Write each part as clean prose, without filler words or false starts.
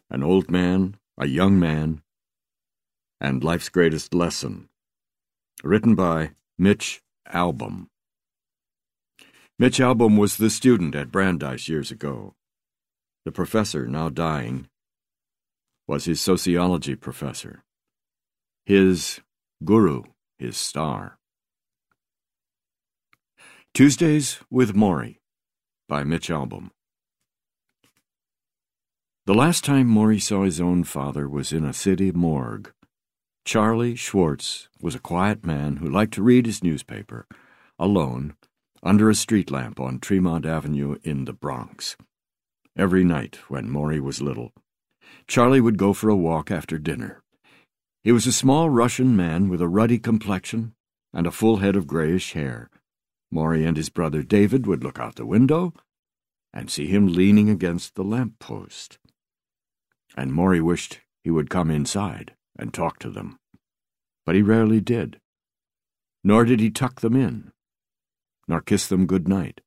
An Old Man, a Young Man, and Life's Greatest Lesson. Written by Mitch Albom. Mitch Albom was the student at Brandeis years ago. The professor, now dying, was his sociology professor. His guru, his star. Tuesdays with Maury by Mitch Albom. The last time Maury saw his own father was in a city morgue. Charlie Schwartz was a quiet man who liked to read his newspaper, alone, under a street lamp on Tremont Avenue in the Bronx. Every night, when Maury was little, Charlie would go for a walk after dinner. He was a small Russian man with a ruddy complexion and a full head of grayish hair. Maury and his brother David would look out the window and see him leaning against the lamp-post. And Maury wished he would come inside and talk to them. But he rarely did. Nor did he tuck them in, nor kiss them good night.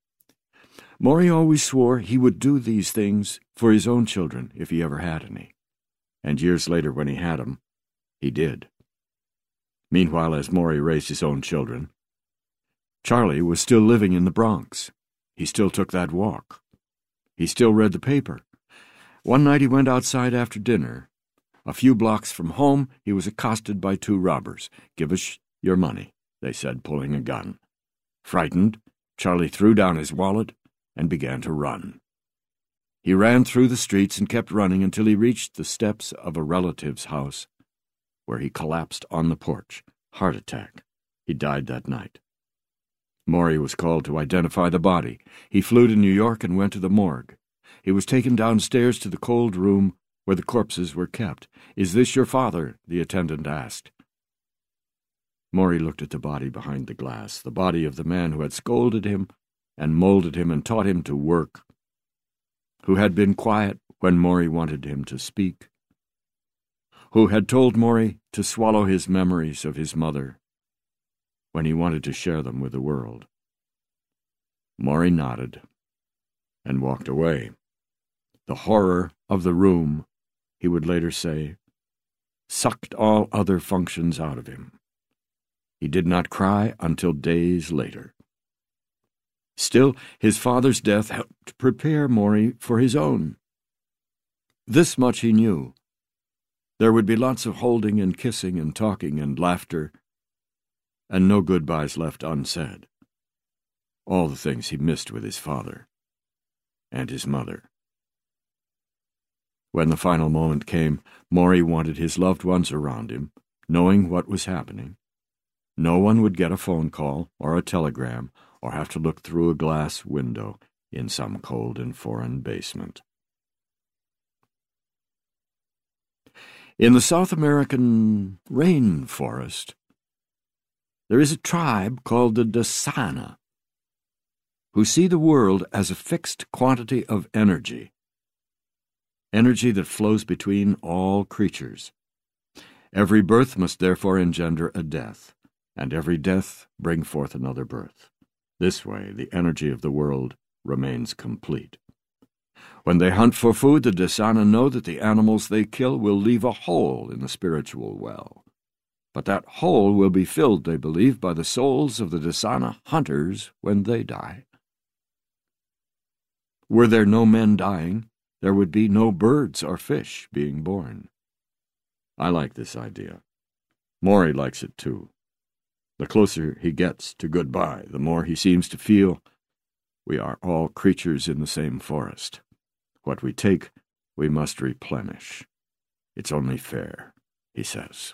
Maury always swore he would do these things for his own children if he ever had any. And years later, when he had them, he did. Meanwhile, as Maury raised his own children, Charlie was still living in the Bronx. He still took that walk. He still read the paper. One night he went outside after dinner. A few blocks from home, he was accosted by two robbers. "Give us your money," they said, pulling a gun. Frightened, Charlie threw down his wallet and began to run. He ran through the streets and kept running until he reached the steps of a relative's house, where he collapsed on the porch. Heart attack. He died that night. Maury was called to identify the body. He flew to New York and went to the morgue. He was taken downstairs to the cold room where the corpses were kept. "Is this your father?" the attendant asked. Maury looked at the body behind the glass, the body of the man who had scolded him and molded him and taught him to work, who had been quiet when Maury wanted him to speak, who had told Maury to swallow his memories of his mother when he wanted to share them with the world. Maury nodded and walked away. The horror of the room, he would later say, sucked all other functions out of him. He did not cry until days later. Still, his father's death helped prepare Maury for his own. This much he knew. There would be lots of holding and kissing and talking and laughter, and no goodbyes left unsaid. All the things he missed with his father and his mother. When the final moment came, Maury wanted his loved ones around him, knowing what was happening. No one would get a phone call or a telegram or have to look through a glass window in some cold and foreign basement. In the South American rainforest, there is a tribe called the Dasana, who see the world as a fixed quantity of energy that flows between all creatures. Every birth must therefore engender a death, and every death bring forth another birth. This way, the energy of the world remains complete. When they hunt for food, the Dasana know that the animals they kill will leave a hole in the spiritual well. But that hole will be filled, they believe, by the souls of the Dasana hunters when they die. Were there no men dying, there would be no birds or fish being born. I like this idea. Maury likes it too. The closer he gets to goodbye, the more he seems to feel we are all creatures in the same forest. What we take, we must replenish. It's only fair, he says.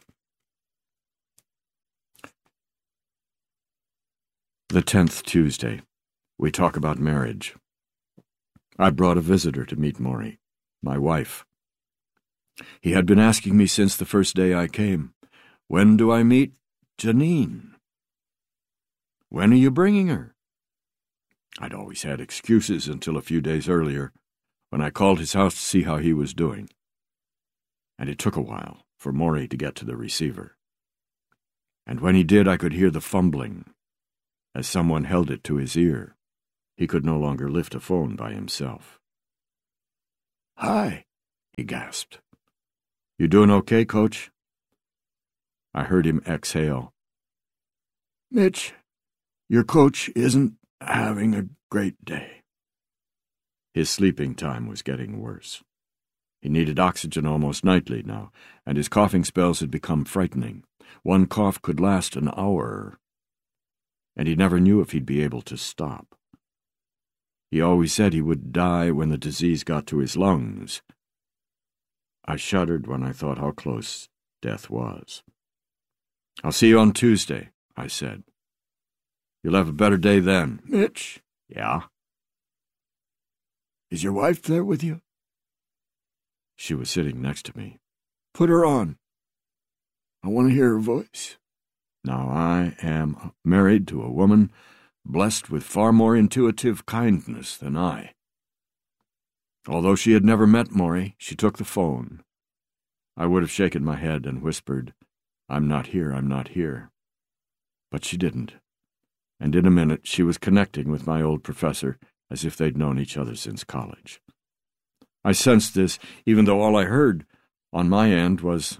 The 10th Tuesday. We talk about marriage. I brought a visitor to meet Maury, my wife. He had been asking me since the first day I came, "When do I meet Janine? When are you bringing her?" I'd always had excuses until a few days earlier, when I called his house to see how he was doing. And it took a while for Maury to get to the receiver. And when he did, I could hear the fumbling as someone held it to his ear. He could no longer lift a phone by himself. "Hi," he gasped. "You doing okay, Coach?" I heard him exhale. "Mitch, your coach isn't having a great day." His sleeping time was getting worse. He needed oxygen almost nightly now, and his coughing spells had become frightening. One cough could last an hour, and he never knew if he'd be able to stop. He always said he would die when the disease got to his lungs. I shuddered when I thought how close death was. "I'll see you on Tuesday," I said. "You'll have a better day then." "Mitch." "Yeah?" "Is your wife there with you?" She was sitting next to me. "Put her on. I want to hear her voice." Now I am married to a woman blessed with far more intuitive kindness than I. Although she had never met Maury, she took the phone. I would have shaken my head and whispered, "I'm not here, I'm not here." But she didn't, and in a minute she was connecting with my old professor as if they'd known each other since college. I sensed this, even though all I heard on my end was,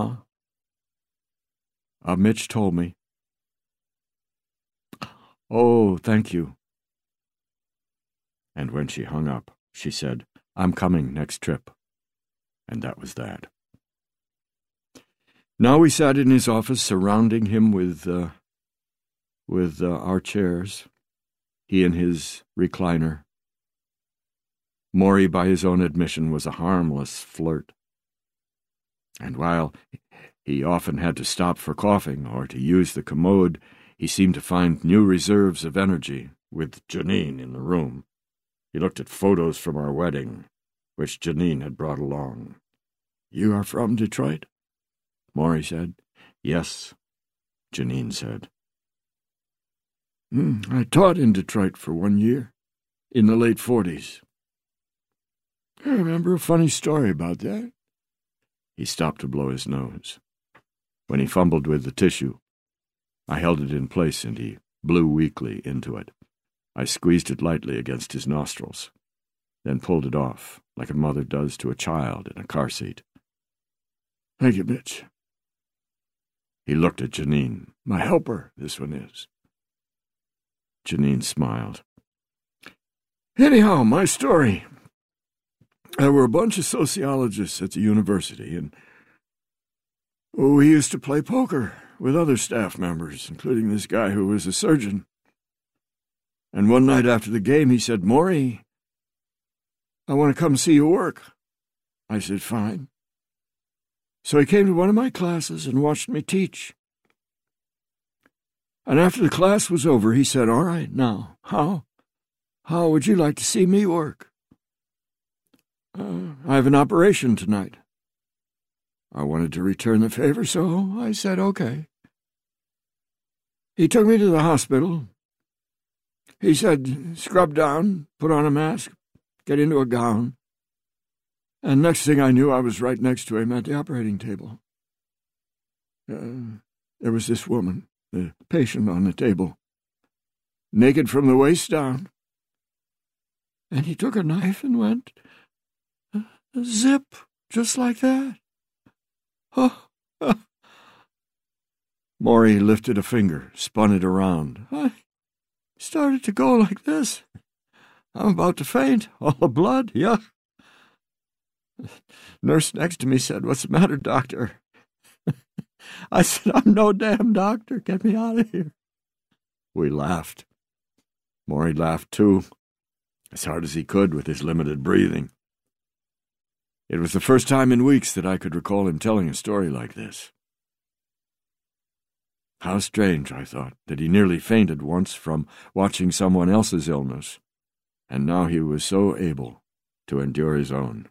Mitch told me." "Oh, thank you." And when she hung up, she said, "I'm coming next trip." And that was that. Now we sat in his office, surrounding him with our chairs, he in his recliner. Maury, by his own admission, was a harmless flirt. And while he often had to stop for coughing or to use the commode, he seemed to find new reserves of energy with Janine in the room. He looked at photos from our wedding, which Janine had brought along. "You are from Detroit?" Maury said. "Yes," Janine said. "I taught in Detroit for 1 year, in the late 40s. I remember a funny story about that." He stopped to blow his nose. When he fumbled with the tissue, I held it in place and he blew weakly into it. I squeezed it lightly against his nostrils, then pulled it off, like a mother does to a child in a car seat. "Thank you, Mitch." He looked at Janine. "My helper, this one is." Janine smiled. "Anyhow, my story. There were a bunch of sociologists at the university, and we used to play poker with other staff members, including this guy who was a surgeon. And one night after the game, he said, 'Maury, I want to come see you work.' I said, 'Fine.' So he came to one of my classes and watched me teach. And after the class was over, he said, 'All right, now, how would you like to see me work?' 'I have an operation tonight.' I wanted to return the favor, so I said, 'Okay.' He took me to the hospital. He said, 'Scrub down, put on a mask, get into a gown.' And next thing I knew, I was right next to him at the operating table. There was this woman, the patient on the table, naked from the waist down. And he took a knife and went, zip, just like that. Oh. Maury lifted a finger, spun it around. I started to go like this. I'm about to faint. All the blood, yuck. Nurse next to me said, 'What's the matter, doctor?' I said, 'I'm no damn doctor. Get me out of here.' We laughed. Maury laughed too, as hard as he could with his limited breathing. It was the first time in weeks that I could recall him telling a story like this. How strange, I thought, that he nearly fainted once from watching someone else's illness, and now he was so able to endure his own.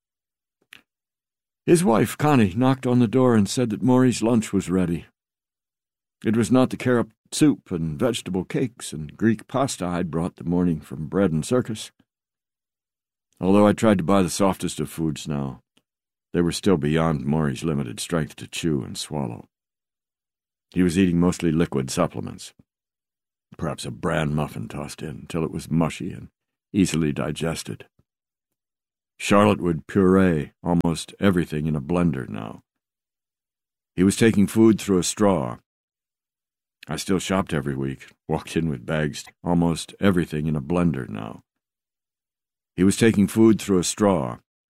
His wife, Connie, knocked on the door and said that Maury's lunch was ready. It was not the carrot soup and vegetable cakes and Greek pasta I'd brought the morning from Bread and Circus. Although I tried to buy the softest of foods now, they were still beyond Maury's limited strength to chew and swallow. He was eating mostly liquid supplements, perhaps a bran muffin tossed in until it was mushy and easily digested. Charlotte would puree almost everything in a blender now. He was taking food through a straw. I still shopped every week, walked in with bags, almost everything in a blender now. He was taking food through a straw.